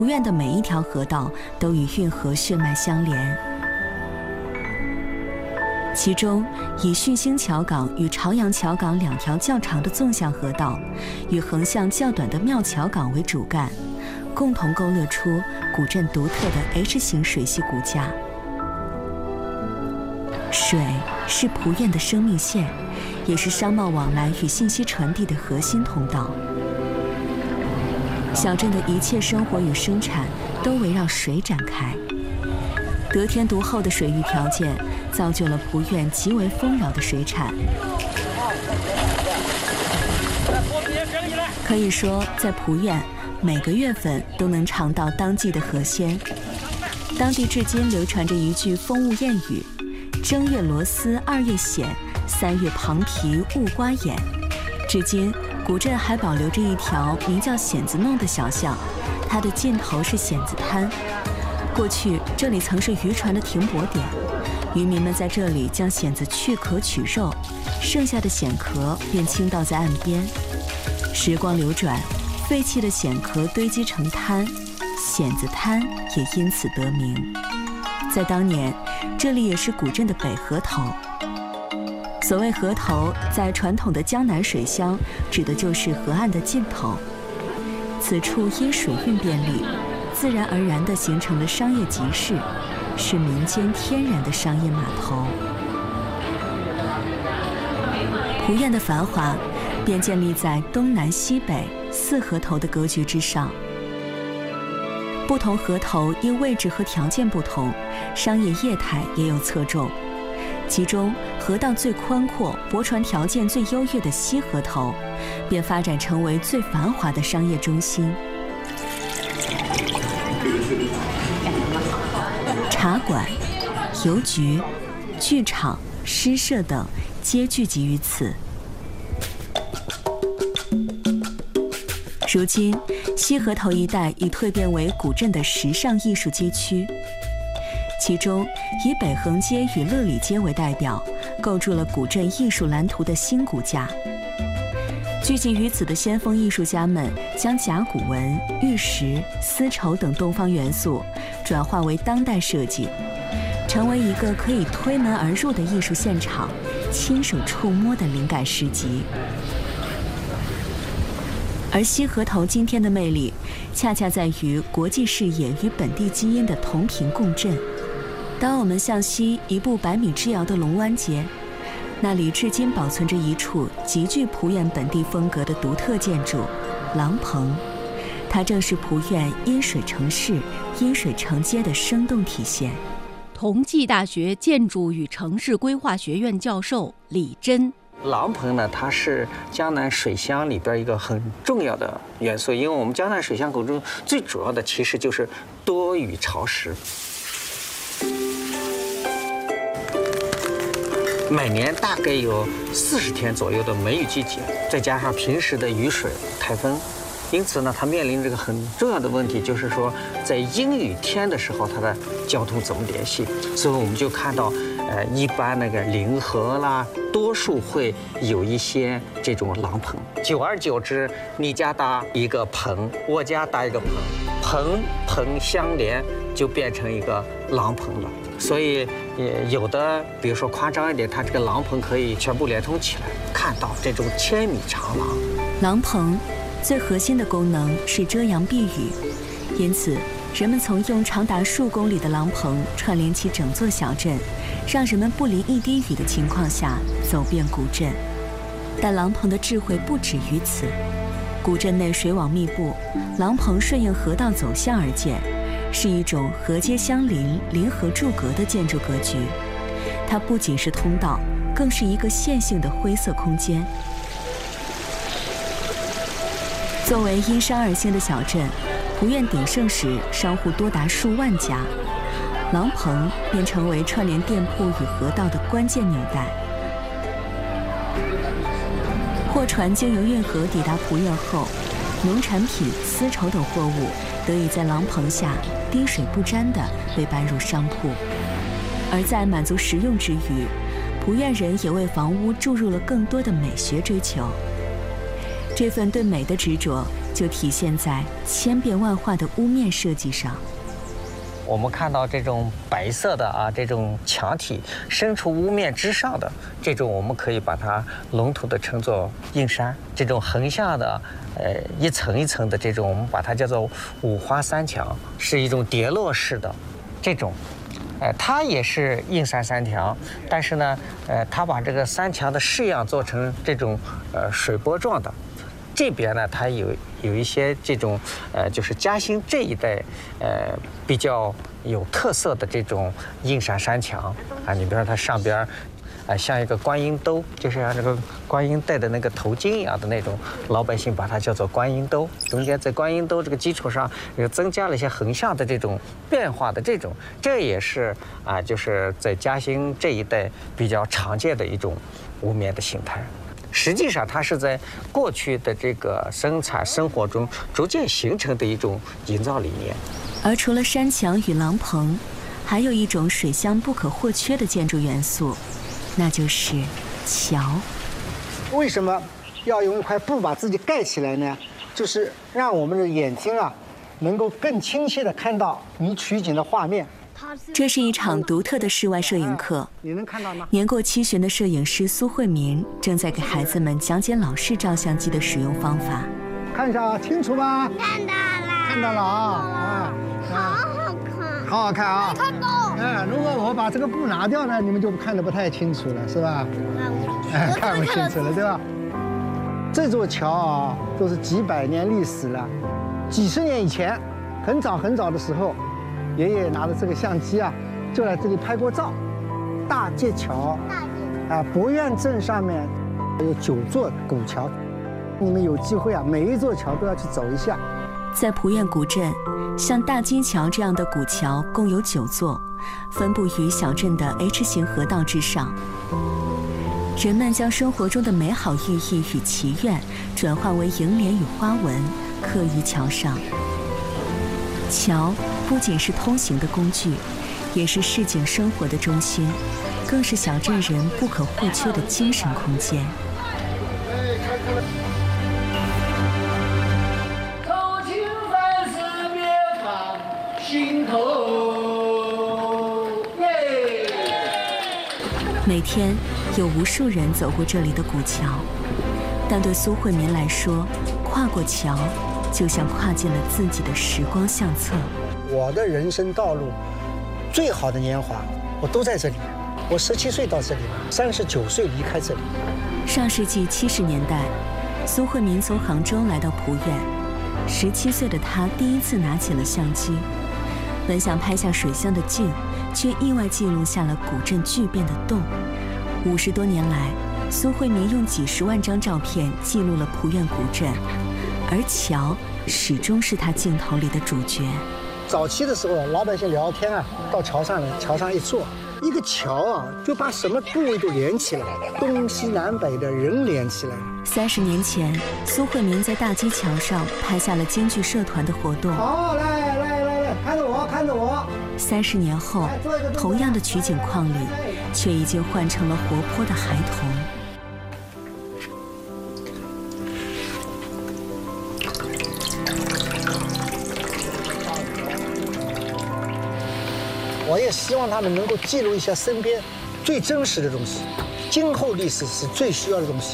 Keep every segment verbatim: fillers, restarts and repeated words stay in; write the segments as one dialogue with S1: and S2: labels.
S1: 蒲院的每一条河道都与运河血脉相连，其中以浚兴桥港与朝阳桥港两条较长的纵向河道，与横向较短的庙桥港为主干，共同勾勒出古镇独特的 H 型水系骨架。水是蒲院的生命线，也是商贸往来与信息传递的核心通道。小镇的一切生活与生产都围绕水展开。得天独厚的水域条件，造就了蒲院极为丰饶的水产。可以说，在蒲院，每个月份都能尝到当季的河鲜。当地至今流传着一句风物谚语：“正月螺丝，二月蚬，三月螃皮，雾瓜眼。”至今，古镇还保留着一条名叫蚬子弄的小巷，它的尽头是蚬子滩。过去这里曾是渔船的停泊点，渔民们在这里将蚬子去壳取肉，剩下的蚬壳便倾倒在岸边。时光流转，废弃的蚬壳堆积成滩，蚬子滩也因此得名。在当年，这里也是古镇的北河头。所谓河头，在传统的江南水乡，指的就是河岸的尽头。此处因水运便利，自然而然地形成了商业集市，是民间天然的商业码头。蒲院的繁华，便建立在东南西北四河头的格局之上。不同河头因位置和条件不同，商业业态也有侧重。其中，河道最宽阔、泊船条件最优越的西河头，便发展成为最繁华的商业中心。茶馆、邮局、剧场、诗社等皆聚集于此。如今，西河头一带已蜕变为古镇的时尚艺术街区。其中，以北横街与乐礼街为代表，构筑了古镇艺术蓝图的新骨架。聚集于此的先锋艺术家们，将甲骨文、玉石、丝绸等东方元素转化为当代设计，成为一个可以推门而入的艺术现场，亲手触摸的灵感市集。而西河头今天的魅力，恰恰在于国际视野与本地基因的同频共振。当我们向西一步百米之遥的龙湾街，那里至今保存着一处极具蒲院本地风格的独特建筑——廊棚。它正是蒲院因水成市、因水成街的生动体现。
S2: 同济大学建筑与城市规划学院教授李真。
S3: 廊棚呢，它是江南水乡里边一个很重要的元素，因为我们江南水乡口中最主要的其实就是多雨潮湿。每年大概有四十天左右的梅雨季节，再加上平时的雨水、台风，因此呢，它面临这个很重要的问题，就是说在阴雨天的时候，它的交通怎么联系？所以我们就看到，呃，一般那个临河啦，多数会有一些这种廊棚。久而久之，你家搭一个棚，我家搭一个棚，棚棚相连，就变成一个廊棚了。所以，也有的，比如说夸张一点，它这个廊棚可以全部连通起来，看到这种千米长廊。
S1: 廊棚最核心的功能是遮阳避雨，因此人们从用长达数公里的廊棚串联起整座小镇，让人们不淋一滴雨的情况下走遍古镇。但廊棚的智慧不止于此，古镇内水网密布，廊棚顺应河道走向而建，是一种河街相邻、临河筑阁的建筑格局。它不仅是通道，更是一个线性的灰色空间。作为因商而兴的小镇，蒲院鼎盛时商户多达数万家，廊棚便成为串联店铺与河道的关键纽带。货船经由运河抵达蒲院后，农产品、丝绸等货物得以在廊棚下滴水不沾地被搬入商铺。而在满足实用之余，蒲院人也为房屋注入了更多的美学追求。这份对美的执着， 就体现在千变万化的屋面设计上。
S3: 我们看到这种白色的啊，这种墙体伸出屋面之上的这种，我们可以把它笼统的称作硬山。这种横向的，呃，一层一层的这种，我们把它叫做五花三墙，是一种叠落式的这种。呃，它也是硬山三墙，但是呢，呃，它把这个三墙的式样做成这种呃水波状的。这边呢，它有有一些这种，呃，就是嘉兴这一带，呃，比较有特色的这种硬山山墙啊。你比如说它上边，啊，像一个观音兜，就是像这个观音戴的那个头巾一样的那种，老百姓把它叫做观音兜。中间在观音兜这个基础上，又增加了一些横向的这种变化的这种，这也是啊，就是在嘉兴这一带比较常见的一种屋面的形态。实际上，它是在过去的这个生产生活中逐渐形成的一种营造理念。
S1: 而除了山墙与廊棚，还有一种水乡不可或缺的建筑元素，那就是桥。
S4: 为什么要用一块布把自己盖起来呢？就是让我们的眼睛啊，能够更亲切地看到你取景的画面。
S1: 这是一场独特的室外摄影课。
S4: 你能看到吗？
S1: 年过七旬的摄影师苏慧民正在给孩子们讲解老式照相机的使用方法。
S4: 看一下，清楚吗？
S5: 看到了，
S4: 看到了啊！
S5: 好好看，
S4: 好好看啊！
S5: 看到。
S4: 哎，如果我把这个布拿掉呢，你们就看得不太清楚了，是吧？哎，看不清楚了，对吧？这座桥啊，都是几百年历史了。几十年以前，很早很早的时候，爷爷拿着这个相机啊，就来这里拍过照。大界桥，啊，博苑镇上面有九座古桥，你们有机会啊，每一座桥都要去走一下。
S1: 在蒲苑古镇，像大金桥这样的古桥共有九座，分布于小镇的 H 型河道之上。人们将生活中的美好寓意与祈愿转化为楹联与花纹，刻于桥上。桥不仅是通行的工具，也是市井生活的中心，更是小镇人不可或缺的精神空间。
S6: 口情凡事别放心头。
S1: 每天有无数人走过这里的古桥，但对苏慧民来说，跨过桥就像跨进了自己的时光相册。
S4: 我的人生道路最好的年华，我都在这里。我十七岁到这里，三十九岁离开这里。
S1: 上世纪七十年代，苏慧民从杭州来到蒲苑，十七岁的他第一次拿起了相机，本想拍下水乡的景，却意外记录下了古镇巨变的动。五十多年来，苏慧民用几十万张照片记录了蒲苑古镇，而桥始终是他镜头里的主角。
S4: 早期的时候，老百姓聊天啊，到桥上桥上一坐，一个桥啊，就把什么部位都连起来，东西南北的人连起来。
S1: 三十年前，苏慧民在大基桥上拍下了京剧社团的活动。
S4: 好，来来来来，看着我，看着我。
S1: 三十年后，同样的取景框里，却已经换成了活泼的孩童。
S4: 我也希望他们能够记录一下身边最真实的东西，今后历史是最需要的东西。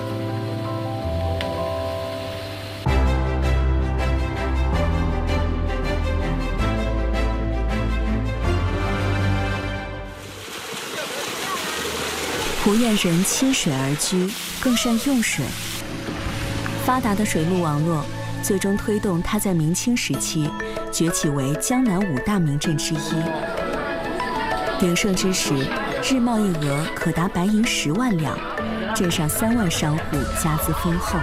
S1: 蒲苑人亲水而居，更善用水。发达的水路网络最终推动它在明清时期崛起为江南五大名镇之一。鼎盛之时，日贸易额可达白银十万两，镇上三万商户家资丰厚。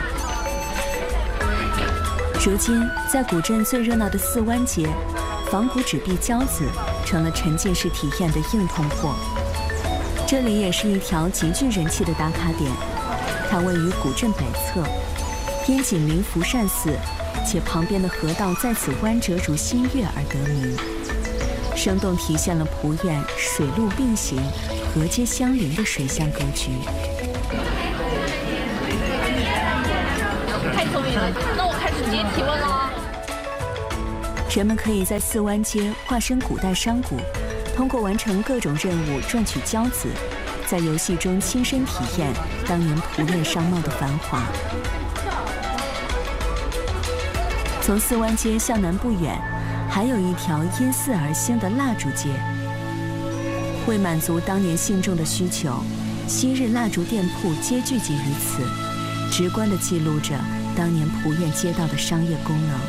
S1: 如今，在古镇最热闹的四湾街，仿古纸币交子成了沉浸式体验的硬通货。这里也是一条极具人气的打卡点，它位于古镇北侧，因紧邻福善寺，且旁边的河道在此弯折如新月而得名，生动体现了蒲苑水陆并行、河街相邻的水乡格局。
S7: 太聪明了，那我开始直接提问喽。
S1: 人们可以在四湾街化身古代商贾，通过完成各种任务赚取交子，在游戏中亲身体验当年蒲院商贸的繁华。从四湾街向南不远，还有一条因寺而兴的蜡烛街。为满足当年信众的需求，昔日蜡烛店铺皆聚集于此，直观地记录着当年蒲院街道的商业功能。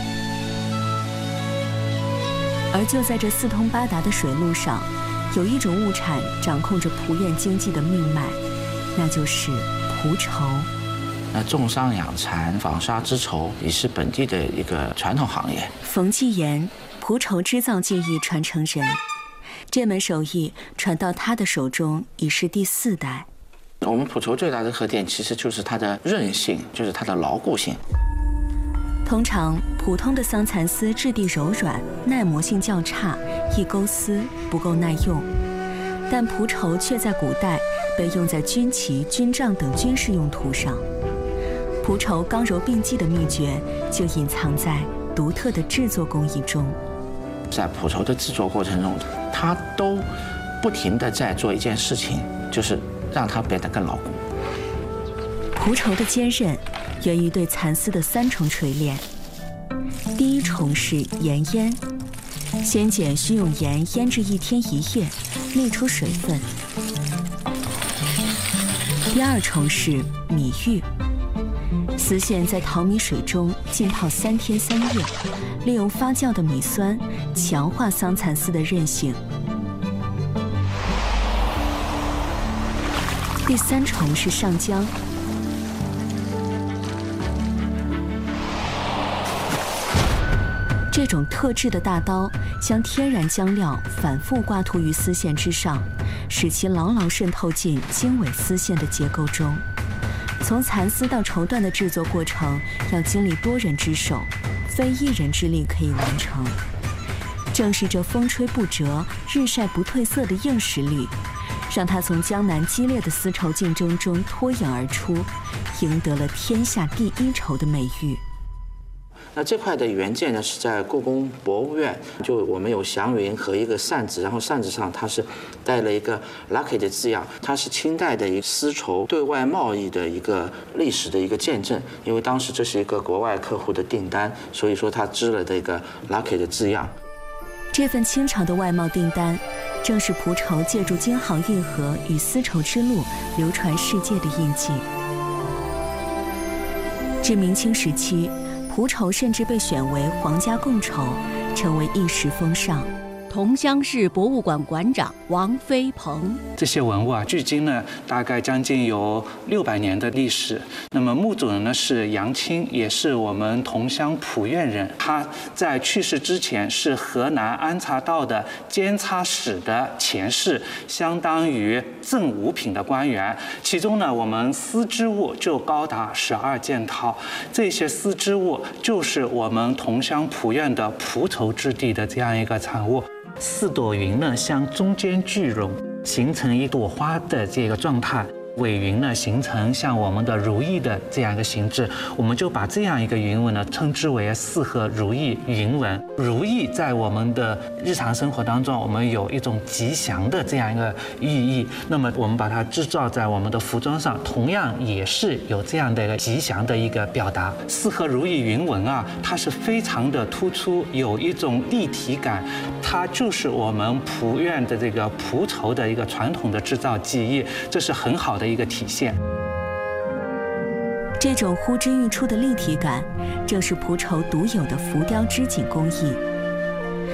S1: 而就在这四通八达的水路上，有一种物产掌控着蒲院经济的命脉，那就是蒲绸。
S8: 那种桑养蚕、纺纱织绸也是本地的一个传统行业。
S1: 冯继言，蒲绸织造技艺传承人，这门手艺传到他的手中已是第四代。
S8: 我们蒲绸最大的特点其实就是它的韧性，就是它的牢固性。
S1: 通常，普通的桑蚕丝质地柔软，耐磨性较差，易钩丝，不够耐用。但蒲绸却在古代被用在军旗、军帐等军事用途上。蒲绸刚柔并济的秘诀就隐藏在独特的制作工艺中。
S8: 在蒲绸的制作过程中，它都不停地在做一件事情，就是让它变得更牢固。
S1: 蒲绸的坚韧源于对蚕丝的三重锤炼。第一重是盐腌，先碱需用盐腌制一天一夜，沥出水分。第二重是米浴，丝线在淘米水中浸泡三天三夜，利用发酵的米酸强化桑蚕丝的韧性。第三重是上浆。这种特制的大刀将天然浆料反复刮涂于丝线之上，使其牢牢渗透进经纬丝线的结构中。从蚕丝到绸缎的制作过程要经历多人之手，非一人之力可以完成。正是这风吹不折、日晒不褪色的硬实力，让它从江南激烈的丝绸竞争中脱颖而出，赢得了天下第一绸的美誉。
S8: 那这块的原件呢，是在故宫博物院，就我们有祥云和一个扇子，然后扇子上它是带了一个 lucky 的字样，它是清代的一个丝绸对外贸易的一个历史的一个见证，因为当时这是一个国外客户的订单，所以说它织了这个 lucky 的字样。
S1: 这份清朝的外贸订单，正是蒲绸借助京杭运河与丝绸之路流传世界的印记。至明清时期，蒲绸甚至被选为皇家贡绸，成为一时风尚。
S2: 桐乡市博物馆馆长王飞鹏，
S9: 这些文物啊，距今呢大概将近有六百年的历史。那么墓主人呢是杨清，也是我们桐乡蒲院人。他在去世之前是河南安察道的监察使的前事，相当于正五品的官员。其中呢，我们丝织物就高达十二件套。这些丝织物就是我们桐乡蒲院的蒲绸质地的这样一个产物。四朵云呢向中间聚拢，形成一朵花的这个状态。尾云呢形成像我们的如意的这样一个形制，我们就把这样一个云纹呢称之为四合如意云纹。如意在我们的日常生活当中，我们有一种吉祥的这样一个寓意。那么我们把它制造在我们的服装上，同样也是有这样的一个吉祥的一个表达。四合如意云纹啊，它是非常的突出，有一种立体感，它就是我们蒲院的这个蒲绸的一个传统的制造技艺，这是很好的一个体现。
S1: 这种呼之欲出的立体感，正是蒲绸独有的浮雕织锦工艺。